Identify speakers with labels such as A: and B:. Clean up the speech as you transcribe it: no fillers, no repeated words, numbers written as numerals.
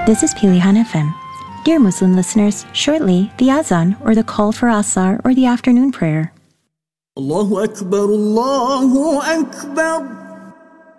A: This is Pilihan FM. Dear Muslim listeners, shortly, the Azan, or the call for Asar, or the afternoon prayer.
B: Allahu Akbar, Allahu Akbar.